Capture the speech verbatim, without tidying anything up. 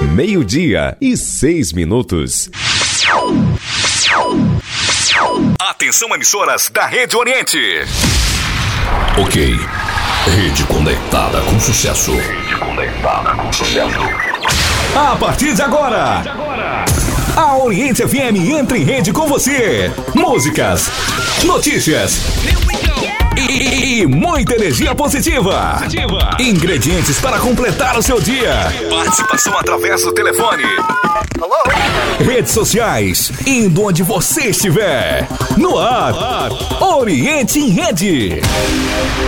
Meio-dia e seis minutos. Atenção, emissoras da Rede Oriente. Ok. Rede conectada com sucesso. Rede conectada com sucesso. A partir de agora, a Oriente F M entra em rede com você. Músicas, notícias e, e muita energia positiva. positiva. Ingredientes para completar o seu dia. Participação através do telefone. Alô? Redes sociais, indo onde você estiver. No ar, Oriente em Rede.